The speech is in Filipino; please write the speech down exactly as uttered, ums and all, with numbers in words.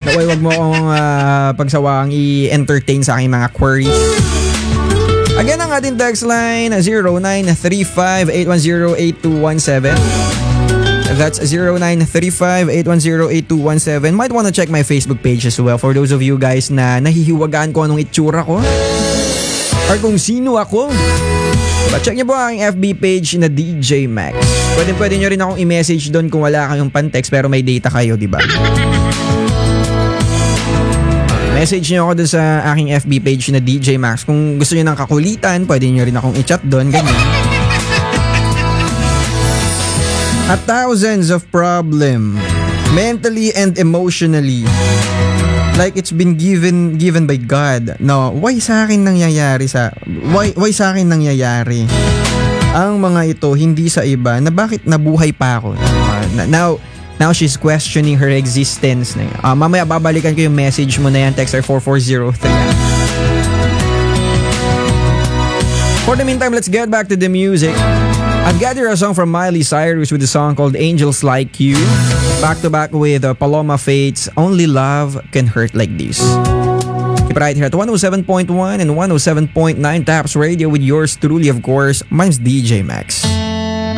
Naway wag mo akong uh, pagsawaang i-entertain sa aking mga queries. Again, ang ating text line zero nine three five, eight one zero, eight two one seven. That's zero nine three five, eight one zero, eight two one seven. Might wanna check my Facebook page as well for those of you guys na nahihiwagaan ko anong itsura ko or kung sino ako. But check niyo po ang F B page na D J Max. Pwede pwede niyo rin akong i-message doon kung wala kayong pan-text pero may data kayo, di ba? Message niyo ako doon sa aking F B page na D J Max. Kung gusto niyo ng kakulitan, pwede niyo rin akong i-chat doon, ganyan. A thousands of problem, mentally and emotionally. Like it's been given given by God. No, why sa akin nangyayari sa why why sa akin nangyayari ang mga ito, hindi sa iba, na bakit nabuhay pa ako. Uh, now now she's questioning her existence. Uh, mamaya babalikan ko yung message mo na yan, texter four four zero three. For the meantime, let's get back to the music. I've got here a song from Miley Cyrus with a song called Angels Like You. Back to back with uh, Paloma Faith's Only Love Can Hurt Like This. Keep it right here at one oh seven point one and one oh seven point nine Taps Radio with yours truly, of course. My name's D J Max.